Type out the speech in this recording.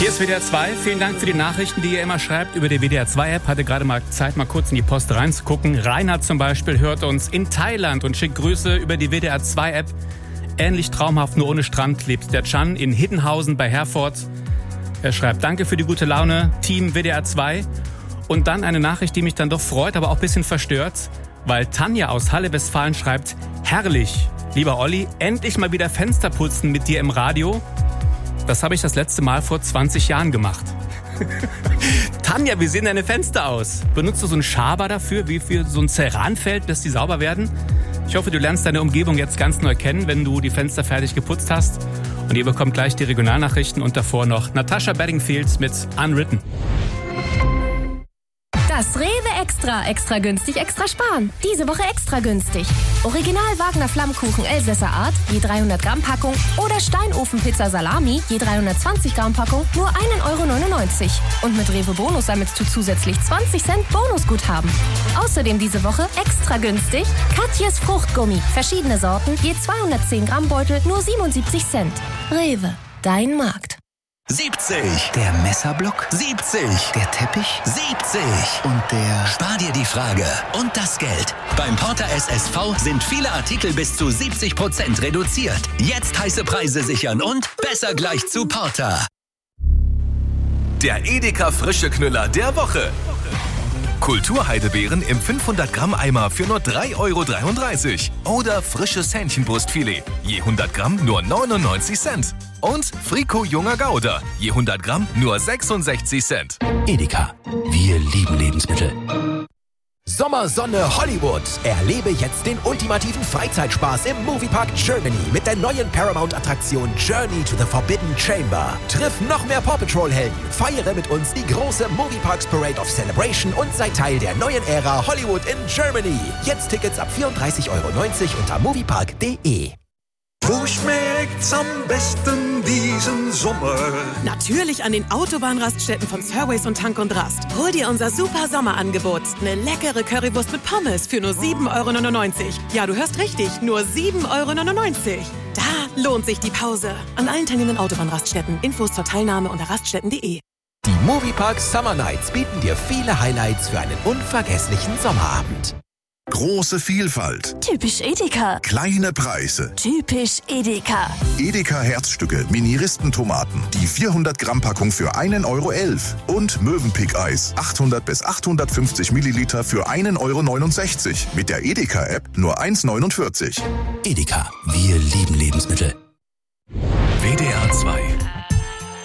Hier ist WDR 2. Vielen Dank für die Nachrichten, die ihr immer schreibt über die WDR 2-App. Hatte gerade mal Zeit, mal kurz in die Post reinzugucken. Reinhard zum Beispiel hört uns in Thailand und schickt Grüße über die WDR 2-App. Ähnlich traumhaft, nur ohne Strand, lebt der Can in Hiddenhausen bei Herford. Er schreibt, danke für die gute Laune, Team WDR 2. Und dann eine Nachricht, die mich dann doch freut, aber auch ein bisschen verstört, weil Tanja aus Halle, Westfalen schreibt, herrlich, lieber Olli, endlich mal wieder Fenster putzen mit dir im Radio. Das habe ich das letzte Mal vor 20 Jahren gemacht. Tanja, wie sehen deine Fenster aus? Benutzt du so einen Schaber dafür, wie für so ein Ceranfeld, dass die sauber werden? Ich hoffe, du lernst deine Umgebung jetzt ganz neu kennen, wenn du die Fenster fertig geputzt hast. Und ihr bekommt gleich die Regionalnachrichten und davor noch Natasha Bedingfield mit Unwritten. Das Rewe Extra günstig, extra sparen. Diese Woche extra günstig. Original Wagner Flammkuchen Elsässer Art, je 300 Gramm Packung oder Steinofenpizza Salami, je 320 Gramm Packung, nur 1,99 €. Und mit Rewe Bonus sammelst du zusätzlich 20 Cent Bonusguthaben. Außerdem diese Woche extra günstig Katjes Fruchtgummi, verschiedene Sorten, je 210 Gramm Beutel, nur 77 Cent. Rewe, dein Markt. 70. Der Messerblock. 70. Der Teppich. 70. Und der... Spar dir die Frage und das Geld. Beim Porter SSV sind viele Artikel bis zu 70% reduziert. Jetzt heiße Preise sichern und besser gleich zu Porter. Der Edeka Frische Knüller der Woche. Kulturheidebeeren im 500 Gramm Eimer für nur 3,33 €. Oder frisches Hähnchenbrustfilet, je 100 Gramm nur 99 Cent. Und Frico Junger Gouda, je 100 Gramm nur 66 Cent. Edeka. Wir lieben Lebensmittel. Sommersonne Hollywood. Erlebe jetzt den ultimativen Freizeitspaß im Moviepark Germany mit der neuen Paramount-Attraktion Journey to the Forbidden Chamber. Triff noch mehr Paw Patrol-Helden, feiere mit uns die große Movieparks Parade of Celebration und sei Teil der neuen Ära Hollywood in Germany. Jetzt Tickets ab 34,90 € unter moviepark.de. Wo schmeckt's am besten diesen Sommer? Natürlich an den Autobahnraststätten von Surways und Tank und Rast. Hol dir unser super Sommerangebot. Eine leckere Currywurst mit Pommes für nur 7,99 €. Ja, du hörst richtig, nur 7,99 €. Da lohnt sich die Pause. An allen teilnehmenden Autobahnraststätten. Infos zur Teilnahme unter raststätten.de. Die Moviepark Summer Nights bieten dir viele Highlights für einen unvergesslichen Sommerabend. Große Vielfalt. Typisch Edeka. Kleine Preise. Typisch Edeka. Edeka Herzstücke, Mini-Ristentomaten. Die 400 Gramm Packung für 1,11 € und Mövenpick-Eis 800 bis 850 Milliliter für 1,69 €. Mit der Edeka-App nur 1,49 €. Edeka. Wir lieben Lebensmittel. WDR 2